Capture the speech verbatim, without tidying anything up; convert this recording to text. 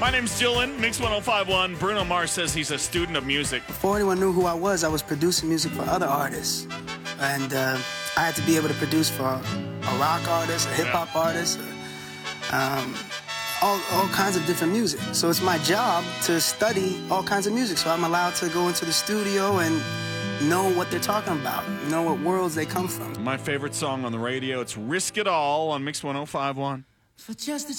My name's Dylan, Mix one oh five point one. Bruno Mars says he's a student of music. Before anyone knew who I was, I was producing music for other artists. And uh, I had to be able to produce for a rock artist, a hip-hop yeah. artist, um, all, all kinds of different music. So it's my job to study all kinds of music. So I'm allowed to go into the studio and know what they're talking about, know what worlds they come from. My favorite song on the radio, it's Risk It All on Mix one oh five point one. For just